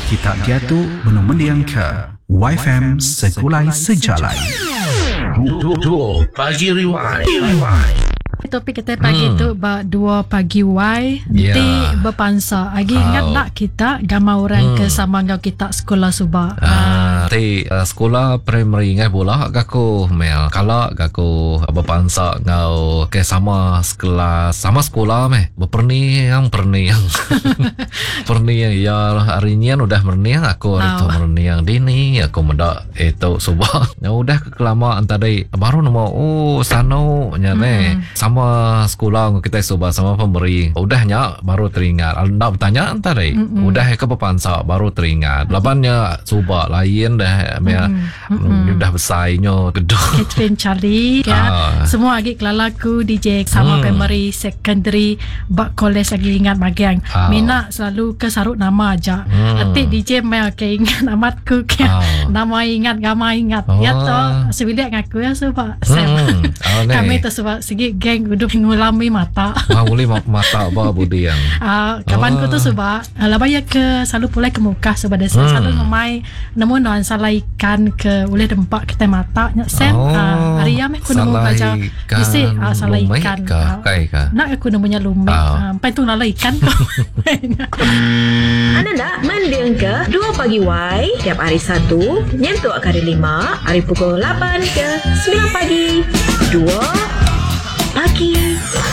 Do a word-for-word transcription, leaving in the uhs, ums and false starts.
Kita dia tu belum mendiang ke Y F M Sekulai Sejalan. Dua pagi riwai. Topik kita pagi Hmm. tu ba dua pagi Y Ya. di berpansa. Agi Oh. ingat tak kita gambar orang Hmm. ke sama ngau kita sekolah subak. Ah, ti uh, sekolah primary ngai bola gaku mel. Kalau gaku berpansa ngau ke sama sekelas sama sekolah meh. Berperniang perniang. Perniang ya hari ni kan udah merniang aku hari tu Oh. merniang dini aku mendak itu subah. Ya udah kelamaan tadi baru nama oh sano nya ne. Sama sekolah kita subah sama pemberi. Udahnya baru teringat. Anda bertanya tadi. Mm-mm. Udah ke pepansa baru teringat. Labannya subah lain dah mea Mm-mm. udah besarnya gedung. Catherine Charlie ya. Ah. Semua lagi kelalaku D J sama Hmm. primary secondary bak college lagi ingat bagian. Ah. Mina selalu ke sarut nama aja. Hmm. Nanti D J mel ke ingat amatku ke Ah. nama ingat gama ingat. Oh. Ya toh sebilik ngaku ya sebab saya Hmm. Oh, ne. kami tu sebab segi geng udah ngulami mata. Wah boleh ma- mata apa budi yang. Ah, kawanku Oh. tu sebab ala baya ke selalu pulai ke muka sebab dia Hmm. selalu ngemai nemu non salah ikan ke boleh dempak kita mata nyak sem. Oh. Ah, hari ya meh aku nemu Salah baca ikan, bisi ah, salah lumai ikan. kah? Ah, Kai kah? nak aku nemunya lumik. Ah. Ah, empai tu nala ikan. Anda nak mendiang ke dua pagi Y tiap hari Sabtu nyentuh hari lima hari pukul lapan ke sembilan pagi. Dua pagi